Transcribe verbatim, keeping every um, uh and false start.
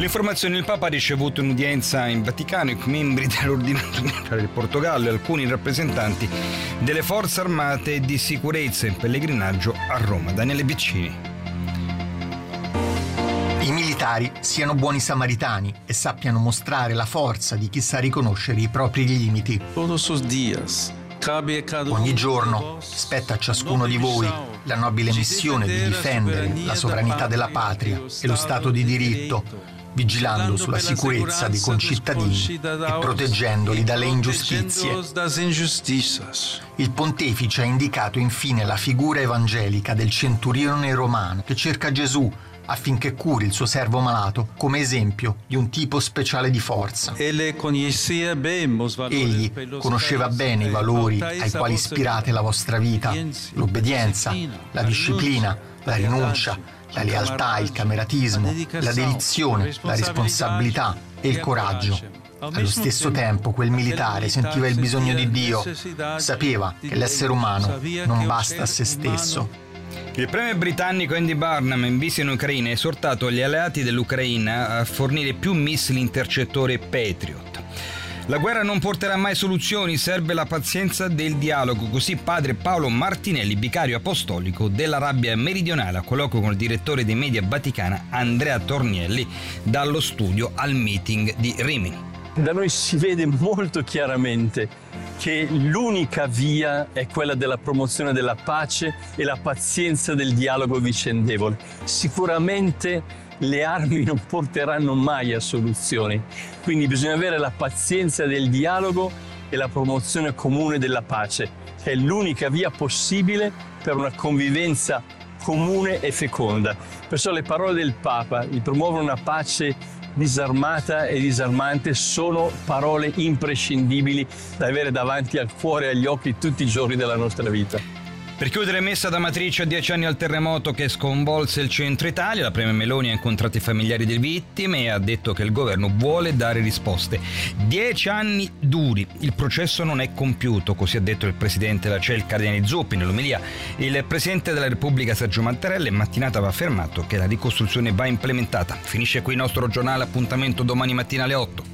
L'informazione: il Papa ha ricevuto un'udienza in Vaticano, i membri dell'ordinamento del Portogallo e alcuni rappresentanti delle forze armate e di sicurezza in pellegrinaggio a Roma. Daniele Piccini. I militari siano buoni samaritani e sappiano mostrare la forza di chi sa riconoscere i propri limiti. Ogni giorno spetta a ciascuno di voi la nobile missione di difendere la sovranità della patria e lo Stato di diritto, vigilando sulla sicurezza dei concittadini e proteggendoli dalle ingiustizie. Il pontefice ha indicato infine la figura evangelica del centurione romano che cerca Gesù affinché curi il suo servo malato come esempio di un tipo speciale di forza. Egli conosceva bene i valori ai quali ispirate la vostra vita: l'obbedienza, la disciplina, la rinuncia, la lealtà, il cameratismo, la dedizione, la responsabilità e il coraggio. Allo stesso tempo quel militare sentiva il bisogno di Dio, sapeva che l'essere umano non basta a se stesso. Il premier britannico Andy Burnham, in visita in Ucraina, ha esortato gli alleati dell'Ucraina a fornire più missili intercettori Patriot. La guerra non porterà mai soluzioni, serve la pazienza del dialogo. Così padre Paolo Martinelli, vicario apostolico dell'Arabia Meridionale, a colloquio con il direttore dei media Vaticana Andrea Tornielli dallo studio al meeting di Rimini. Da noi si vede molto chiaramente che l'unica via è quella della promozione della pace e la pazienza del dialogo vicendevole. Sicuramente le armi non porteranno mai a soluzioni, quindi bisogna avere la pazienza del dialogo e la promozione comune della pace, che è l'unica via possibile per una convivenza comune e feconda. Perciò le parole del Papa di promuovere una pace disarmata e disarmante sono parole imprescindibili da avere davanti al cuore e agli occhi tutti i giorni della nostra vita. Per chiudere, messa da Amatrice a dieci anni al terremoto che sconvolse il centro Italia, la premier Meloni ha incontrato i familiari delle vittime e ha detto che il governo vuole dare risposte. Dieci anni duri, il processo non è compiuto, così ha detto il presidente della C E L Cardinale Zuppi nell'omelia. Il presidente della Repubblica Sergio Mattarella in mattinata aveva affermato che la ricostruzione va implementata. Finisce qui il nostro giornale, appuntamento domani mattina alle otto.